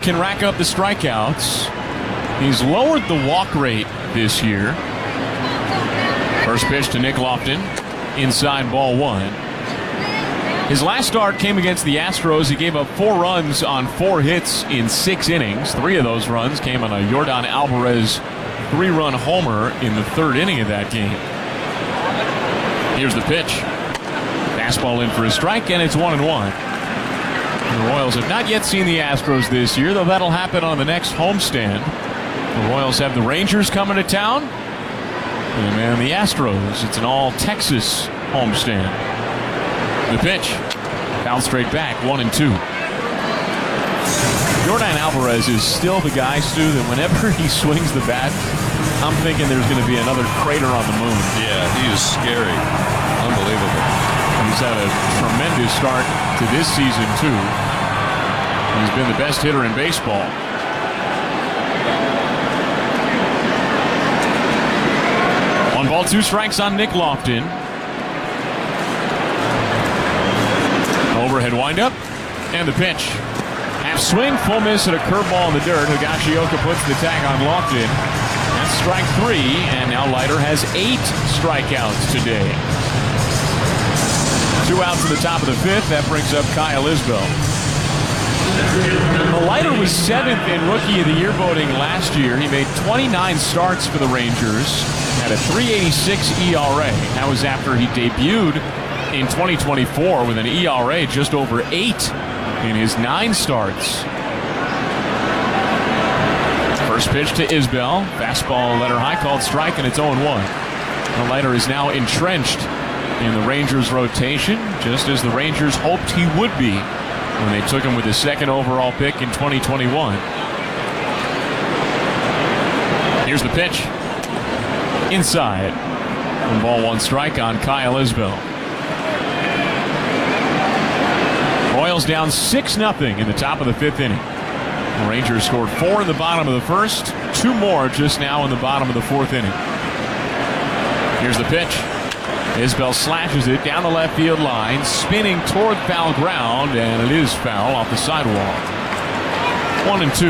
can rack up the strikeouts. He's lowered the walk rate this year. First pitch to Nick Lofton. Inside, ball 1. His last start came against the Astros. He gave up 4 runs on 4 hits in 6 innings. 3 of those runs came on a Yordan Alvarez 3-run homer in the 3rd inning of that game. Here's the pitch. Fastball in for a strike, and it's 1-1. The Royals have not yet seen the Astros this year, though that'll happen on the next homestand. The Royals have the Rangers coming to town, and the Astros. It's an all-Texas homestand. The pitch. Foul straight back, 1-2. Yordan Alvarez is still the guy, Stu, that whenever he swings the bat, I'm thinking there's going to be another crater on the moon. Yeah, he is scary. Unbelievable. He's had a tremendous start to this season, too. He's been the best hitter in baseball. One ball, 2 strikes on Nick Lofton. Overhead windup, and the pitch. Half swing, full miss at a curveball in the dirt. Higashioka puts the tag on Lofton. That's strike 3, and now Leiter has 8 strikeouts today. 2 outs to the top of the 5th. That brings up Kyle Isbell. Leiter was 7th in Rookie of the Year voting last year. He made 29 starts for the Rangers, had a .386 ERA. That was after he debuted in 2024 with an ERA just over 8 in his 9 starts. First pitch to Isbell. Fastball letter high, called strike, and it's 0-1. The Leiter is now entrenched in the Rangers rotation, just as the Rangers hoped he would be when they took him with the 2nd overall pick in 2021. Here's the pitch. Inside. 1-1 strike on Kyle Isbell. Royals down 6-0 in the top of the 5th inning. The Rangers scored 4 in the bottom of the 1st, 2 more just now in the bottom of the 4th inning. Here's the pitch. Isbell slashes it down the left field line, spinning toward foul ground, and it is foul off the sidewalk. 1-2.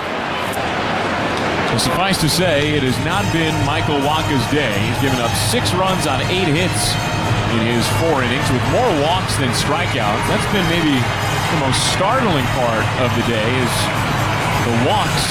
So suffice to say, it has not been Michael Wacha's day. He's given up 6 runs on 8 hits in his 4 innings, with more walks than strikeouts. That's been maybe the most startling part of the day, is the walks.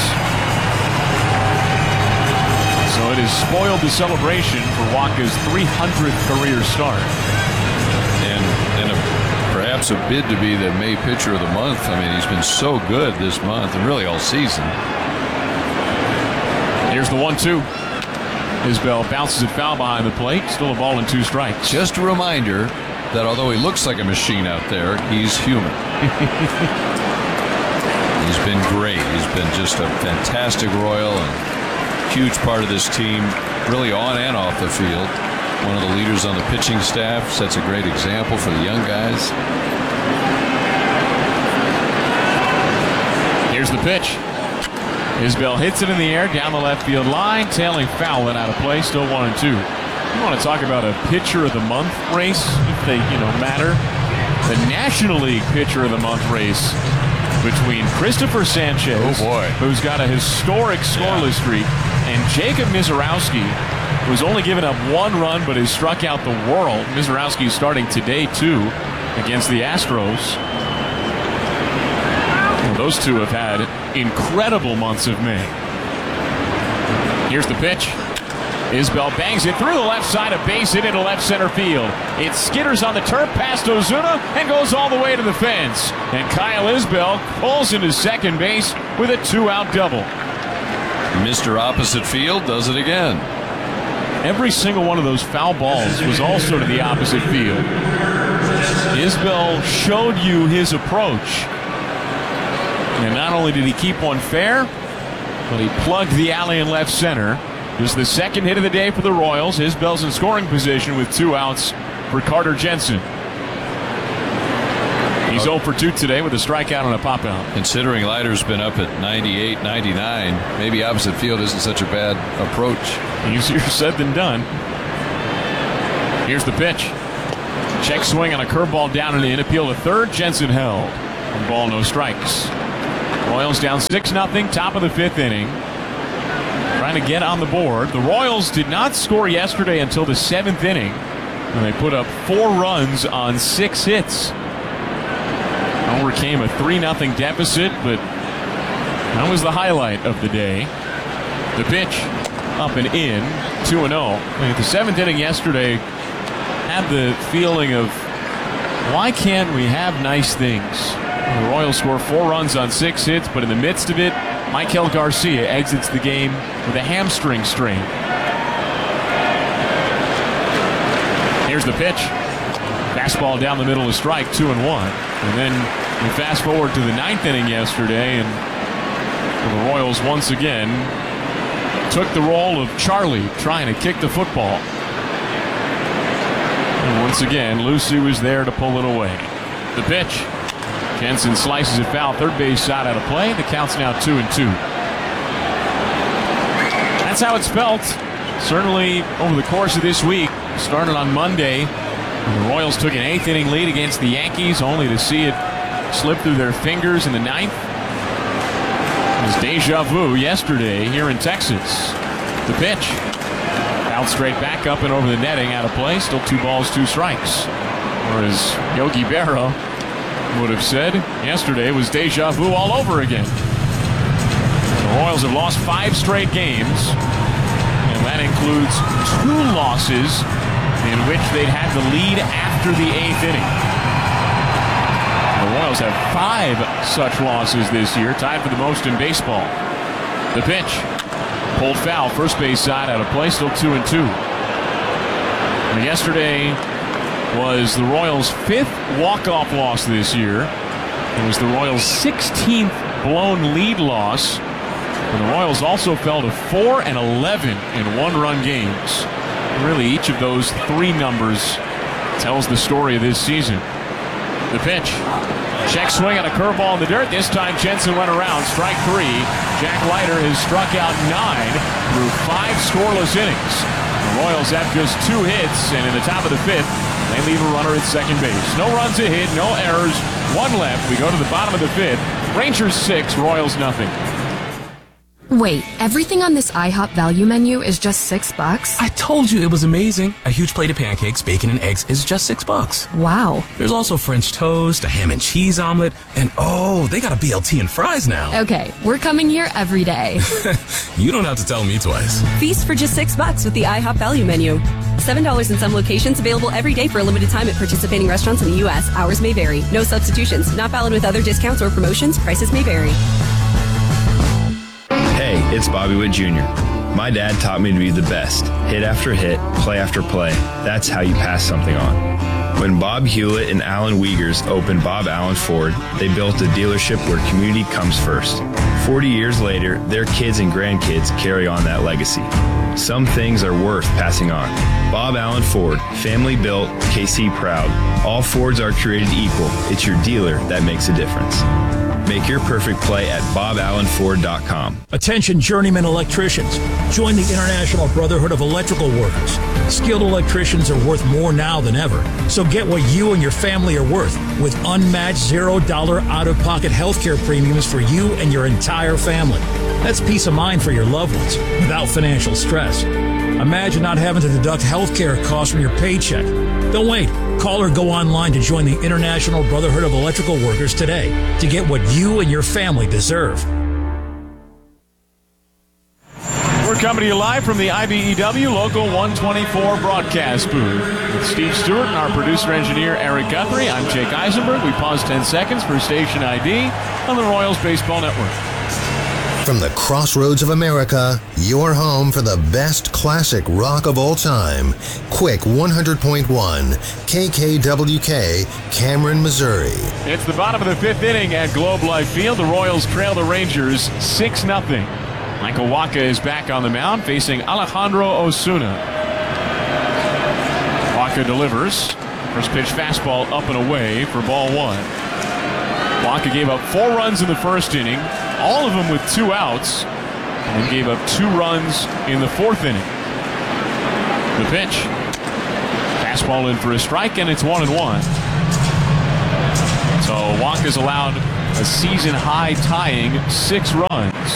So it has spoiled the celebration for Wacha's 300th career start. And perhaps a bid to be the May Pitcher of the Month. I mean, he's been so good this month and really all season. Here's the 1-2. Isbell bounces it foul behind the plate. Still a ball and 2 strikes. Just a reminder that although he looks like a machine out there, he's human. He's been great. He's been just a fantastic Royal and huge part of this team, really on and off the field. One of the leaders on the pitching staff, sets a great example for the young guys. Here's the pitch. Isbell hits it in the air down the left field line, tailing foul and out of play, still 1-2. You want to talk about a Pitcher of the Month race, if they, matter. The National League Pitcher of the Month race between Christopher Sanchez, who's got a historic scoreless streak, and Jacob Misiorowski, who's only given up 1 run but has struck out the world. Misiorowski starting today, too, against the Astros. Those 2 have had incredible months of May. Here's the pitch. Isbell bangs it through the left side, a base hit into left center field. It skitters on the turf past Ozuna and goes all the way to the fence. And Kyle Isbell pulls into second base with a 2-out double. Mr. Opposite Field does it again. Every single one of those foul balls was also to the opposite field. Isbell showed you his approach. And not only did he keep one fair, but he plugged the alley in left center. This is the 2nd hit of the day for the Royals. Isbell's in scoring position with 2 outs for Carter Jensen. He's 0 for 2 today with a strikeout and a pop-out. Considering Leiter's been up at 98, 99, maybe opposite field isn't such a bad approach. Easier said than done. Here's the pitch. Check swing on a curveball down and in. Appeal to third. Jensen held. 1 ball, no strikes. Royals down 6-0, top of the 5th inning. Trying to get on the board. The Royals did not score yesterday until the 7th inning, when they put up 4 runs on 6 hits. Overcame a 3-0 deficit, but that was the highlight of the day. The pitch up and in, 2-0. The 7th inning yesterday had the feeling of, why can't we have nice things? The Royals score 4 runs on 6 hits, but in the midst of it, Michael Garcia exits the game with a hamstring strain. Here's the pitch. Fastball down the middle of strike, 2-1. And then we fast forward to the 9th inning yesterday, and the Royals once again took the role of Charlie trying to kick the football. And once again, Lucy was there to pull it away. The pitch. Jensen slices it foul, third base side out of play. The count's now 2-2. That's how it's felt. Certainly over the course of this week. Started on Monday. The Royals took an 8th inning lead against the Yankees, only to see it slip through their fingers in the 9th. It was deja vu yesterday here in Texas. The pitch. Out straight back up and over the netting, out of play. Still 2 balls, 2 strikes. Or as Yogi Berra would have said, yesterday was deja vu all over again. The Royals have lost 5 straight games, and that includes 2 losses in which they'd had the lead after the 8th inning. The Royals have 5 such losses this year, tied for the most in baseball. The pitch. Pulled foul, first base side out of play, still 2-2. And yesterday was the Royals' 5th walk-off loss this year. It was the Royals' 16th blown lead loss. And the Royals also fell to 4-11 in 1-run games. Really, each of those 3 numbers tells the story of this season. The pitch. Check swing on a curveball in the dirt. This time Jensen went around. Strike 3. Jack Leiter has struck out 9 through 5 scoreless innings. The Royals have just 2 hits, and in the top of the 5th, they leave a runner at second base. No runs a hit, no errors, 1 left. We go to the bottom of the 5th. Rangers 6, Royals nothing. Wait, everything on this IHOP value menu is just $6? I told you it was amazing. A huge plate of pancakes, bacon, and eggs is just $6. Wow. There's also French toast, a ham and cheese omelet, and they got a BLT and fries now. Okay, we're coming here every day. You don't have to tell me twice. Feast for just $6 with the IHOP value menu. $7 in some locations, available every day for a limited time at participating restaurants in the U.S. Hours may vary. No substitutions. Not valid with other discounts or promotions. Prices may vary. Hey, it's Bobby Witt Jr. My dad taught me to be the best. Hit after hit, play after play. That's how you pass something on. When Bob Hewlett and Alan Wiegers opened Bob Allen Ford, they built a dealership where community comes first. 40 years later, their kids and grandkids carry on that legacy. Some things are worth passing on. Bob Allen Ford, family built, KC proud. All Fords are created equal. It's your dealer that makes a difference. Make your perfect play at BobAllenFord.com. Attention journeyman electricians. Join the International Brotherhood of Electrical Workers. Skilled electricians are worth more now than ever. So get what you and your family are worth with unmatched $0 out-of-pocket healthcare premiums for you and your entire family. That's peace of mind for your loved ones without financial stress. Imagine not having to deduct healthcare costs from your paycheck. Don't wait. Call or go online to join the International Brotherhood of Electrical Workers today to get what you and your family deserve. We're coming to you live from the IBEW Local 124 broadcast booth with Steve Stewart and our producer-engineer Eric Guthrie. I'm Jake Eisenberg. We pause 10 seconds for station ID on the Royals Baseball Network. From the crossroads of America, your home for the best classic rock of all time. Quick 100.1 KKWK, Cameron, Missouri. It's the bottom of the 5th inning at Globe Life Field. The Royals trail the Rangers 6-0. Michael Wacha is back on the mound facing Alejandro Osuna. Wacha delivers. First pitch fastball up and away for ball 1. Wacha gave up 4 runs in the first inning, all of them with 2 outs, and then gave up 2 runs in the 4th inning. The pitch. Fastball in for a strike, and it's 1-1. So Wacha's allowed a season-high tying 6 runs.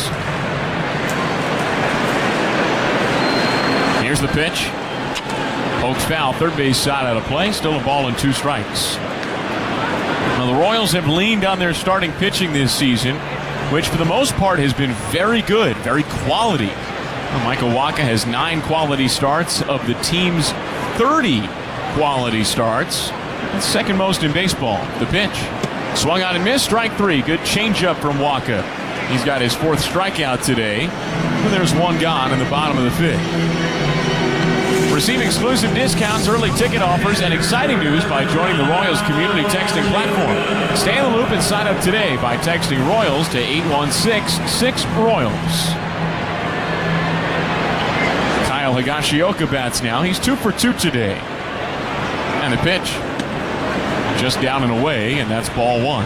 Here's the pitch. Pokes foul, third base side out of play. Still a ball and 2 strikes. Now the Royals have leaned on their starting pitching this season, which for the most part has been very good, very quality. Michael Wacha has 9 quality starts of the team's 30 quality starts. That's second most in baseball. The pitch. Swung on and missed. Strike 3. Good changeup from Wacha. He's got his 4th strikeout today. And there's 1 gone in the bottom of the 5th. Receive exclusive discounts, early ticket offers, and exciting news by joining the Royals community texting platform. Stay in the loop and sign up today by texting Royals to 816-6-ROYALS. Kyle Higashioka bats now. He's 2 for 2 today. And the pitch. Just down and away, and that's ball 1.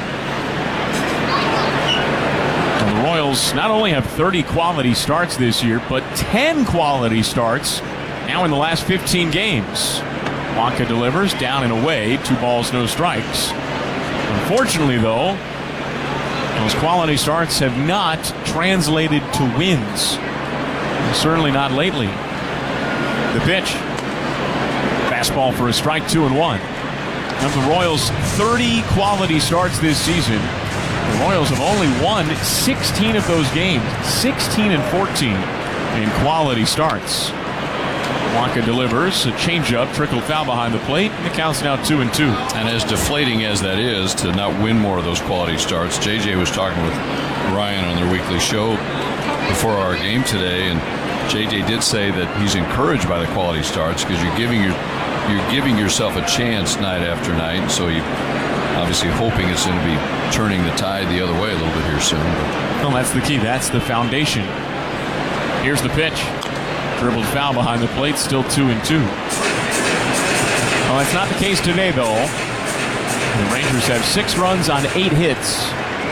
And the Royals not only have 30 quality starts this year, but 10 quality starts now in the last 15 games. Wacha delivers, down and away, 2 balls, no strikes. Unfortunately, though, those quality starts have not translated to wins. Certainly not lately. The pitch. Fastball for a strike, 2-1. Of the Royals' 30 quality starts this season, the Royals have only won 16 of those games, 16-14 in quality starts. Wacha delivers a changeup, trickled foul behind the plate, and the count's now 2-2. And as deflating as that is to not win more of those quality starts, JJ was talking with Ryan on their weekly show before our game today, and JJ did say that he's encouraged by the quality starts because you're giving yourself a chance night after night. So you obviously hoping it's going to be turning the tide the other way a little bit here soon. Well, that's the key. That's the foundation. Here's the pitch. Dribbled foul behind the plate, still 2-2. Well, that's not the case today, though. The Rangers have 6 runs on 8 hits.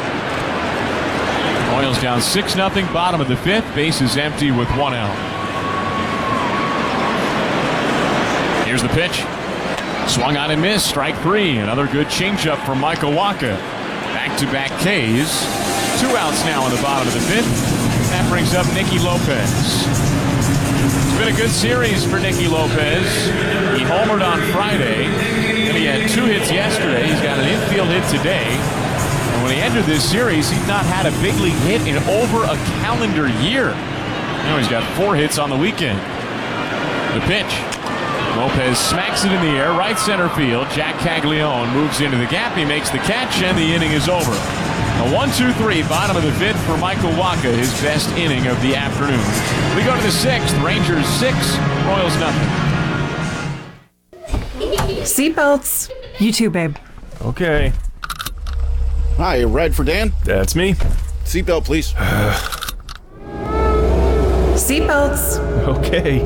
Royals down 6-0, bottom of the 5th. Base is empty with 1 out. Here's the pitch. Swung on and missed. Strike 3. Another good changeup from Michael Wacha. Back-to-back Ks. 2 outs now in the bottom of the 5th. That brings up Nicky Lopez. It's been a good series for Nicky Lopez. He homered on Friday, and he had 2 hits yesterday. He's got an infield hit today. And when he entered this series, he's not had a big league hit in over a calendar year. Now he's got 4 hits on the weekend. The pitch. Lopez smacks it in the air, right center field. Jack Caglione moves into the gap. He makes the catch, and the inning is over. A 1-2-3, bottom of the 5th for Michael Wacha, his best inning of the afternoon. We go to the 6th. Rangers 6, Royals 0. Seatbelts. You too, babe. Okay. Hi, ride for Dan? That's me. Seatbelt, please. Seatbelts. Okay.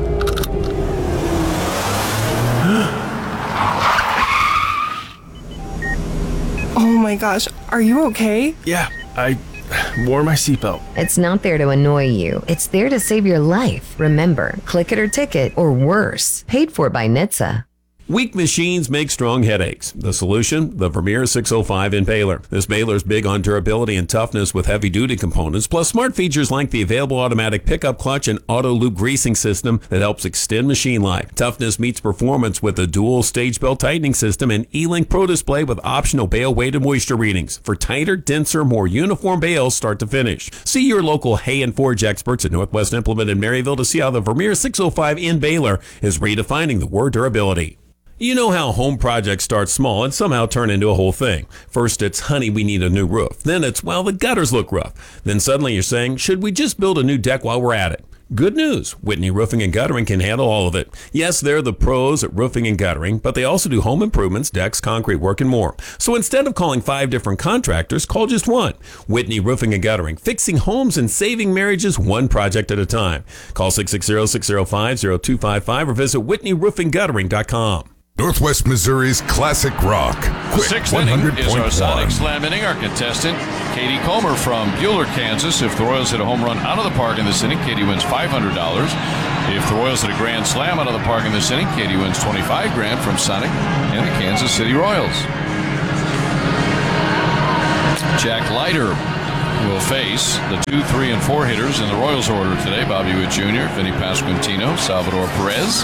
Oh my gosh, are you okay? Yeah, I wore my seatbelt. It's not there to annoy you. It's there to save your life. Remember, click it or ticket, or worse. Paid for by NHTSA. Weak machines make strong headaches. The solution? The Vermeer 605 Impaler. This baler's big on durability and toughness with heavy-duty components, plus smart features like the available automatic pickup clutch and auto-loop greasing system that helps extend machine life. Toughness meets performance with a dual stage belt tightening system and E-Link Pro Display with optional bale weight and moisture readings for tighter, denser, more uniform bales start to finish. See your local Hay and Forge experts at Northwest Implement in Maryville to see how the Vermeer 605 Impaler is redefining the word durability. You know how home projects start small and somehow turn into a whole thing. First it's, honey, we need a new roof. Then it's, well, the gutters look rough. Then suddenly you're saying, should we just build a new deck while we're at it? Good news, Whitney Roofing and Guttering can handle all of it. Yes, they're the pros at roofing and guttering, but they also do home improvements, decks, concrete work, and more. So instead of calling 5 different contractors, call just one. Whitney Roofing and Guttering, fixing homes and saving marriages one project at a time. Call 660-605-0255 or visit WhitneyRoofingGuttering.com. Northwest Missouri's classic rock. Quick 6th inning is our Sonic 100.1. Slam inning. Our contestant, Katie Comer from Buhler, Kansas. If the Royals hit a home run out of the park in this inning, Katie wins $500. If the Royals hit a grand slam out of the park in this inning, Katie wins $25,000 from Sonic and the Kansas City Royals. Jack Leiter will face the 2, 3, and 4 hitters in the Royals order today. Bobby Witt Jr., Vinny Pasquantino, Salvador Perez.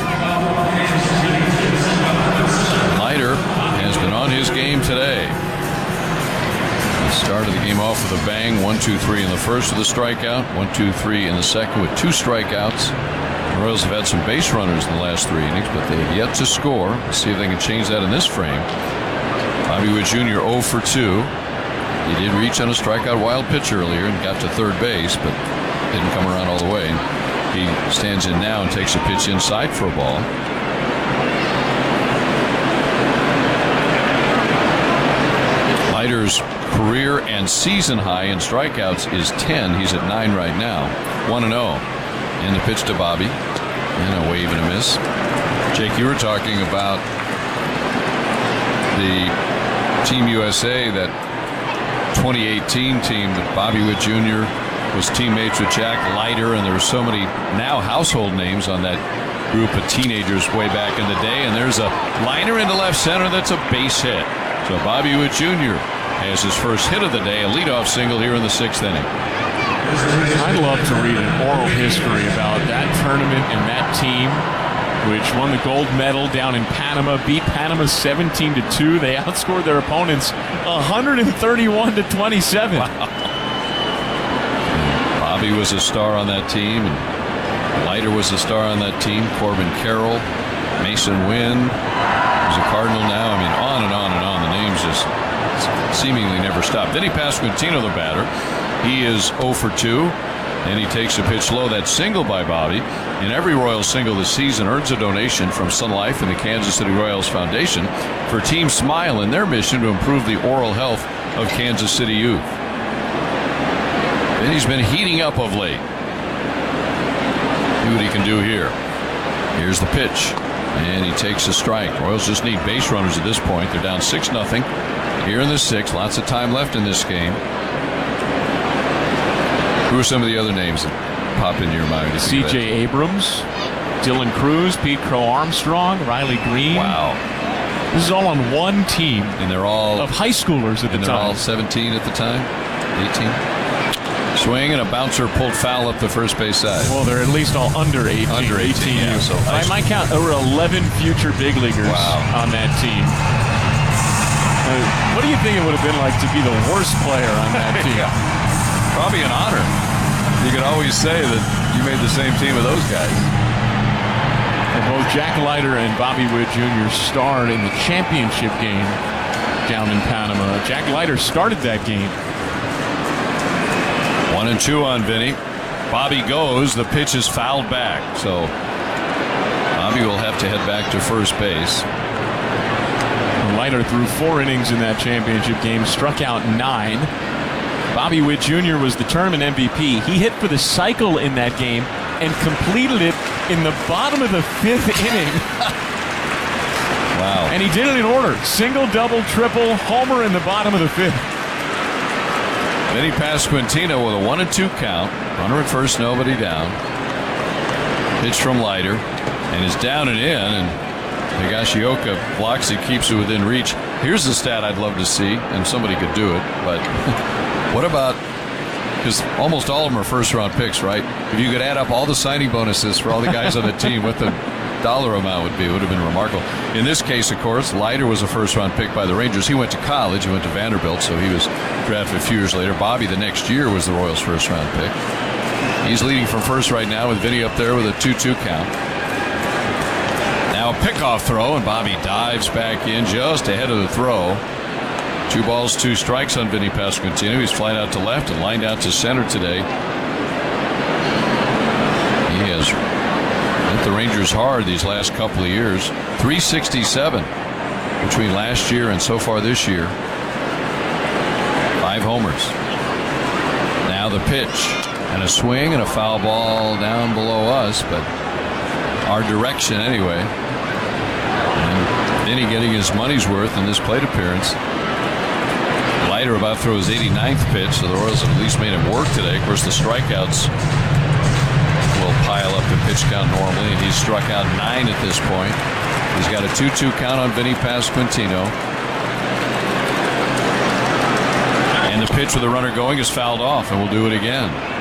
Leiter has been on his game today. He started the game off with a bang. 1, 2, 3 in the first with a strikeout. 1, 2, 3 in the second with 2 strikeouts. The Royals have had some base runners in the last 3 innings, but they have yet to score. Let's see if they can change that in this frame. Bobby Witt Jr. 0 for 2. He did reach on a strikeout wild pitch earlier and got to third base, but didn't come around all the way. He stands in now and takes a pitch inside for a ball. Leiter's career and season high in strikeouts is 10. He's at 9 right now. 1-0. And the pitch to Bobby. And a wave and a miss. Jake, you were talking about the Team USA, that 2018 team that Bobby Witt Jr. was teammates with Jack Leiter, and there were so many now household names on that group of teenagers way back in the day. And there's a liner into left center that's a base hit. So Bobby Witt Jr. has his first hit of the day, a leadoff single here in the 6th inning. I'd love to read an oral history about that tournament and that team, which won the gold medal down in Panama, beat Panama 17-2. They outscored their opponents 131-27. Wow. Bobby was a star on that team, and Leiter was a star on that team. Corbin Carroll, Mason Wynn, who's a Cardinal now. I mean, on and on and on. The names just seemingly never stop. Vinny Pasquantino, the batter. He is 0 for 2. And he takes a pitch low. That single by Bobby. And every Royals single this season earns a donation from Sun Life and the Kansas City Royals Foundation for Team Smile in their mission to improve the oral health of Kansas City youth. And he's been heating up of late. See what he can do here. Here's the pitch. And he takes a strike. Royals just need base runners at this point. They're down 6-0 here in the 6th. Lots of time left in this game. Who are some of the other names that pop into your mind? C.J. Abrams, Dylan Cruz, Pete Crow Armstrong, Riley Green. Wow. This is all on one team. And they're all of high schoolers at the time. They're all 17 at the time? 18? Swing and a bouncer pulled foul up the first base side. Well, they're at least all under 18. Under 18, yeah. So by my count, there were 11 future big leaguers on that team. What do you think it would have been like to be the worst player on that team? Probably an honor. You could always say that you made the same team with those guys. And both Jack Leiter and Bobby Witt Jr. starred in the championship game down in Panama. Jack Leiter started that game. 1-2 on Vinny. Bobby goes. The pitch is fouled back. So Bobby will have to head back to first base. Leiter threw 4 innings in that championship game, struck out 9. Bobby Witt Jr. was the tournament MVP. He hit for the cycle in that game and completed it in the bottom of the 5th inning. Wow. And he did it in order. Single, double, triple, homer in the bottom of the 5th. Vinny Pasquantino with a 1-2 count. Runner at first, nobody down. Pitch from Leiter. And is down and in. And Higashioka blocks it, keeps it within reach. Here's the stat I'd love to see, and somebody could do it, but what about, because almost all of them are first-round picks, right? If you could add up all the signing bonuses for all the guys on the team, what the dollar amount would be, it would have been remarkable. In this case, of course, Leiter was a first-round pick by the Rangers. He went to college. He went to Vanderbilt, so he was drafted a few years later. Bobby, the next year, was the Royals' first-round pick. He's leading from first right now with Vinny up there with a 2-2 count. Now a pickoff throw, and Bobby dives back in just ahead of the throw. 2 balls, 2 strikes on Vinny Pasquantino. He's flying out to left and lined out to center today. He has hit the Rangers hard these last couple of years. 367 between last year and so far this year. 5 homers. Now the pitch and a swing and a foul ball down below us, but our direction anyway. And Vinny getting his money's worth in this plate appearance. Leiter about to throw his 89th pitch, so the Royals have at least made him work today. Of course, the strikeouts will pile up the pitch count normally, and he's struck out 9 at this point. He's got a 2-2 count on Vinny Pasquantino. And And the pitch with the runner going is fouled off, and we'll do it again.